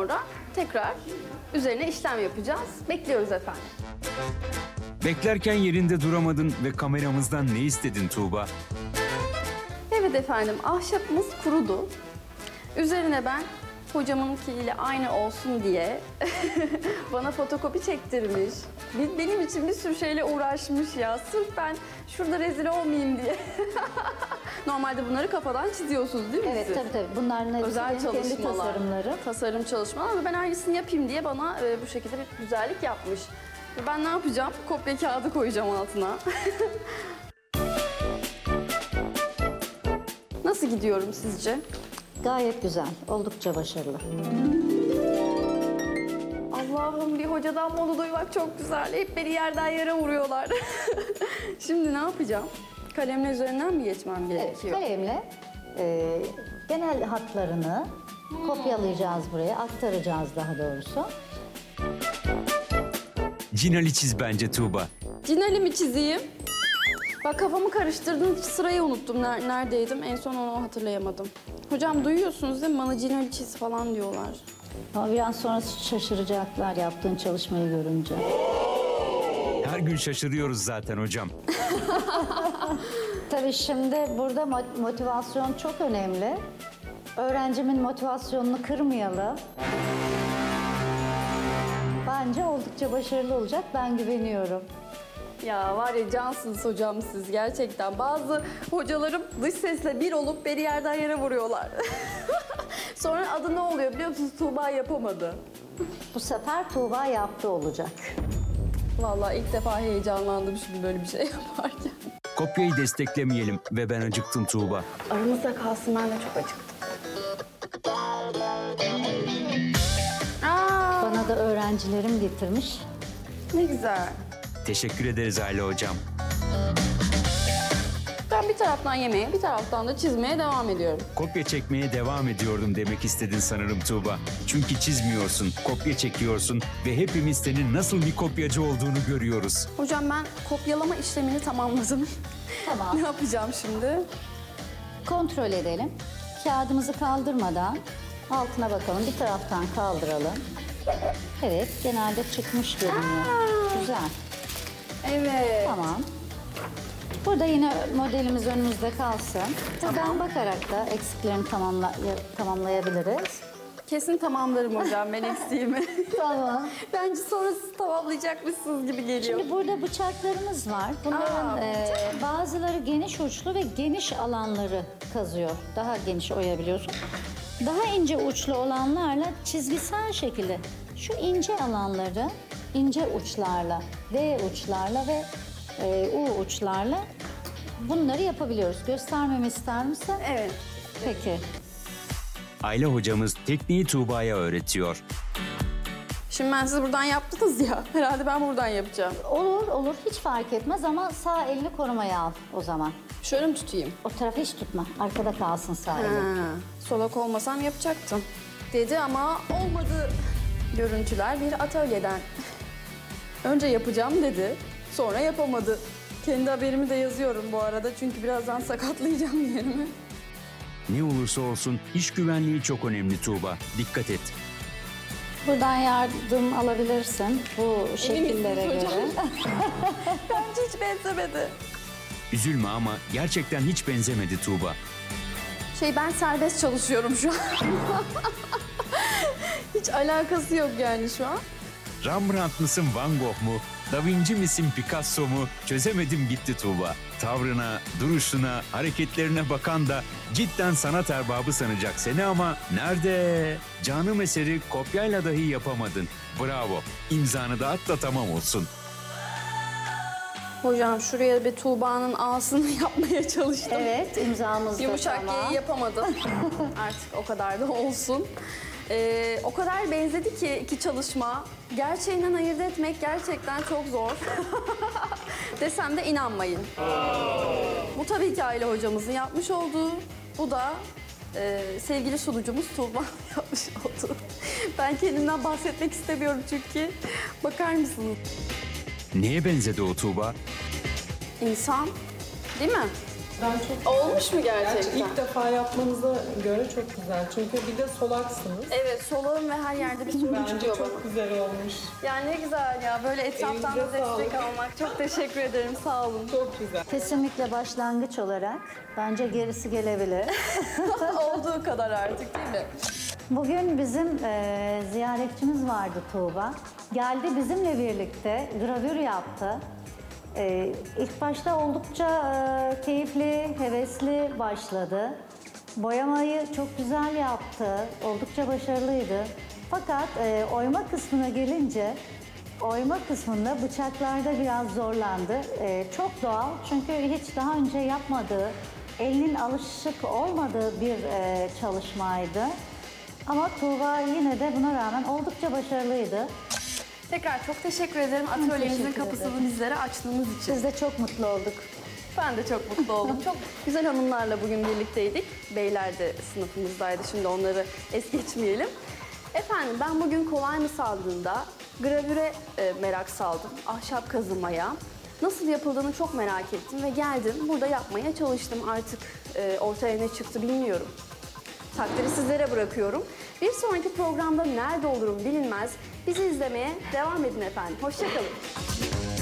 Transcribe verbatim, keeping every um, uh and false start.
sonra tekrar üzerine işlem yapacağız. Bekliyoruz efendim. Beklerken yerinde duramadın ve kameramızdan ne istedin Tuğba? Evet efendim, ahşapımız kurudu. Üzerine ben hocamınkiyle aynı olsun diye bana fotokopi çektirmiş. Benim için bir sürü şeyle uğraşmış ya. Sırf ben şurada rezil olmayayım diye. Normalde bunları kafadan çiziyorsunuz değil mi Evet siz? tabii tabii. Bunların hepsi Özel benim kendi çalışmalar. tasarımları. Tasarım çalışmalar ama ben aynısını yapayım diye bana e, bu şekilde bir güzellik yapmış. Ve ben ne yapacağım? Kopya kağıdı koyacağım altına. Nasıl gidiyorum sizce? Gayet güzel, oldukça başarılı. Allah'ım, bir hocadan bunu duymak çok güzel. Hep beni yerden yere vuruyorlar. Şimdi ne yapacağım? Kalemle üzerinden mi geçmem Evet, gerekiyor? kalemle e, genel hatlarını kopyalayacağız buraya, aktaracağız daha doğrusu. Cinali çiz bence Tuğba. Cinali mi çizeyim? Bak kafamı karıştırdın, sırayı unuttum. Ner- Neredeydim? En son onu hatırlayamadım. Hocam duyuyorsunuz değil mi? Bana Cinali çiz falan diyorlar. Ama biraz sonra şaşıracaklar yaptığın çalışmayı görünce. Her gün şaşırıyoruz zaten hocam. Tabii şimdi burada mo- motivasyon çok önemli. Öğrencimin motivasyonunu kırmayalım. Bence oldukça başarılı olacak, ben güveniyorum. Ya var ya, cansınız hocam siz gerçekten. Bazı hocalarım dış sesle bir olup beni yerden yere vuruyorlar. Sonra adı ne oluyor biliyor musunuz? Tuğba yapamadı. Bu sefer Tuğba yaptı olacak. Vallahi ilk defa heyecanlandım şimdi böyle bir şey yaparken. Kopyayı desteklemeyelim ve ben acıktım Tuğba. Aramızda kalsın, ben de çok acıktım. Aa, Bana da öğrencilerim getirmiş. ne güzel. Teşekkür ederiz Ayla hocam. Ben bir taraftan yemeye, bir taraftan da çizmeye devam ediyorum. Kopya çekmeye devam ediyordum demek istedin sanırım Tuğba. Çünkü çizmiyorsun, kopya çekiyorsun ve hepimiz senin nasıl bir kopyacı olduğunu görüyoruz. Hocam ben kopyalama işlemini tamamladım. Tamam. Ne yapacağım şimdi? Kontrol edelim. Kağıdımızı kaldırmadan altına bakalım. Bir taraftan kaldıralım. Evet, genelde çıkmış görünüyor. Güzel. Evet. Tamam. Burada yine modelimiz önümüzde kalsın. Buradan bakarak da eksiklerini tamamla tamamlayabiliriz. Kesin tamamlarım hocam ben eksiğimi. Tamam. Bence sonra siz tamamlayacakmışsınız gibi geliyor. Şimdi burada bıçaklarımız var. Bunların Aa, e, bazıları geniş uçlu ve geniş alanları kazıyor. Daha geniş oyabiliyorsun. Daha ince uçlu olanlarla çizgisel şekilde şu ince alanları ince uçlarla, V uçlarla ve e, U uçlarla bunları yapabiliyoruz. Göstermemi ister misin? Evet. Peki. Ayla hocamız tekniği Tuğba'ya öğretiyor. Şimdi ben siz buradan yaptınız ya. Herhalde ben buradan yapacağım. Olur olur hiç fark etmez ama sağ elini korumaya al o zaman. Şöyle mi tutayım? O tarafı hiç tutma. Arkada kalsın sağ eli. Ha, solak olmasam yapacaktım. Dedi ama olmadı. Görüntüler bir atölyeden. Önce yapacağım dedi. Sonra yapamadı. Kendi haberimi de yazıyorum bu arada. Çünkü birazdan sakatlayacağım yerimi. Ne olursa olsun iş güvenliği çok önemli Tuğba. Dikkat et. Buradan yardım alabilirsin bu şekillere misiniz göre. hocam? Bence hiç benzemedi. Üzülme ama gerçekten hiç benzemedi Tuğba. Şey, ben serbest çalışıyorum şu an. Hiç alakası yok yani şu an. Rembrandt mısın Van Gogh mu? Da Vinci misin Picasso mu? Çözemedim gitti Tuğba. Tavrına, duruşuna, hareketlerine bakan da cidden sanat erbabı sanacak seni ama nerede? Canım eseri kopyayla dahi yapamadın. Bravo. İmzanı da at da tamam olsun. Hocam şuraya bir Tuğba'nın ağzını yapmaya çalıştım. Evet imzamız da Yumuşak tamam. G'yi yapamadım. Artık o kadar da olsun. Ee, o kadar benzedi ki iki çalışma. Gerçeğinden ayırt etmek gerçekten çok zor. Desem de inanmayın. Bu tabii ki Ayla hocamızın yapmış olduğu. Bu da e, sevgili sunucumuz Tuğba yapmış olduğu. Ben kendimden bahsetmek istemiyorum çünkü. Bakar mısınız? Neye benzedi o Tuğba? İnsan, değil mi? Ben çok Olmuş mu gerçekten? Gerçi ilk defa yapmanıza göre çok güzel. Çünkü bir de solaksınız. Evet, solağım ve her yerde bir sorun Bence çıkıyor bana. çok güzel olmuş. Yani ne güzel ya, böyle etraftan da Elinize destek sağlık. almak. Çok teşekkür ederim, sağ olun. Çok güzel. Kesinlikle başlangıç olarak bence gerisi gelebilir. Olduğu kadar artık değil mi? Bugün bizim e, ziyaretçimiz vardı Tuğba. Geldi bizimle birlikte gravür yaptı. E, ilk başta oldukça e, keyifli, hevesli başladı. Boyamayı çok güzel yaptı, oldukça başarılıydı. Fakat e, oyma kısmına gelince, oyma kısmında bıçaklarda biraz zorlandı. E, çok doğal çünkü hiç daha önce yapmadığı, elinin alışık olmadığı bir e, çalışmaydı. Ama Tuğba yine de buna rağmen oldukça başarılıydı. Tekrar çok teşekkür ederim atölyenizin teşekkür kapısını ederim. bizlere açtığınız için. Biz de çok mutlu olduk. Ben de çok mutlu oldum. Çok güzel hanımlarla bugün birlikteydik. Beyler de sınıfımızdaydı. Şimdi onları es geçmeyelim. Efendim ben bugün kolay mı sandığında gravüre e, merak saldım. Ahşap kazımaya. Nasıl yapıldığını çok merak ettim ve geldim. Burada yapmaya çalıştım. Artık e, ortaya ne çıktı bilmiyorum. Takdiri sizlere bırakıyorum. Bir sonraki programda nerede olurum bilinmez. Bizi izlemeye devam edin efendim. Hoşça kalın.